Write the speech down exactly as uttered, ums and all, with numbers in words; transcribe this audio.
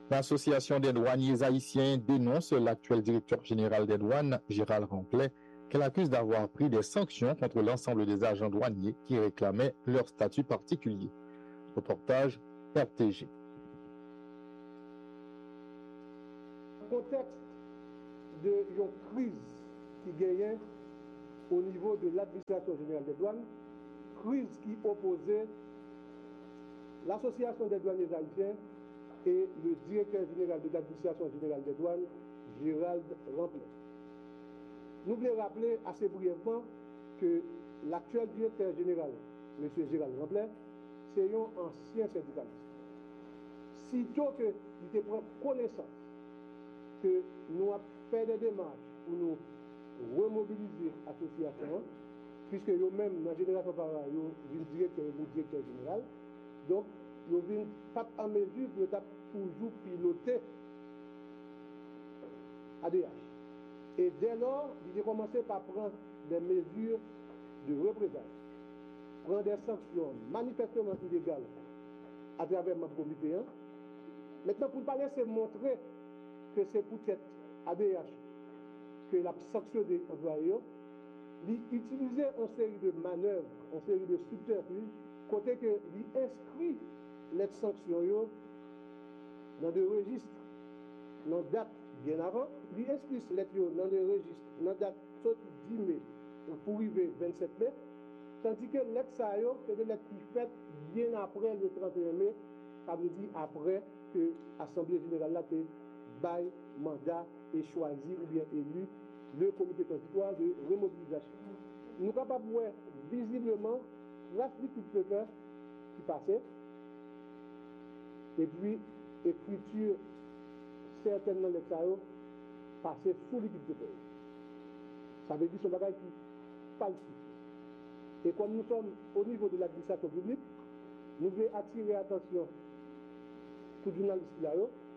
L'Association des douaniers haïtiens dénonce l'actuel directeur général des douanes, Gérald Ramplet, qu'elle accuse d'avoir pris des sanctions contre l'ensemble des agents douaniers qui réclamaient leur statut particulier. Reportage R T G. Le contexte de une crise qui gagnait au niveau de l'administration générale des douanes, crise qui opposait l'Association des douaniers haïtiens et le directeur général de l'administration générale des douanes, Gérald Ramplet. Nous voulons rappeler assez brièvement que l'actuel directeur général, M. Gérald Ramplet, c'est un ancien syndicaliste. Sitôt qu'il prend connaissance que nous avons fait des démarches pour nous remobiliser l'association, puisque nous-mêmes, dans la génération par là, nous sommes directeur et directeur général, donc nous ne sommes pas en mesure de toujours piloter A D H. Et dès lors, il a commencé par prendre des mesures de représailles, prendre des sanctions manifestement illégales à travers ma comité. Maintenant, pour ne pas laisser montrer que c'est peut-être A D H que la sanction des employés, il utilisait une série de manœuvres, une série de subterfuges, côté que il inscrit les sanctions dans des registres, dans date bien avant, il inscrit les dans des registres, dans date dix mai pour arriver vingt-sept mai, tandis que les lettres, c'est des lettres qui faites bien après le trente et un mai, ça veut dire après que l'Assemblée générale a bail mandat et choisi ou bien élu le comité transitoire de remobilisation. Nous sommes capables de voir visiblement trafic de paper qui passait, et puis écriture certainement les carreaux passer sous l'équipe de paper. Ça veut dire que ce bagage qui falsifie. Et comme nous sommes au niveau de l'administration publique, nous voulons attirer l'attention tout journaliste là,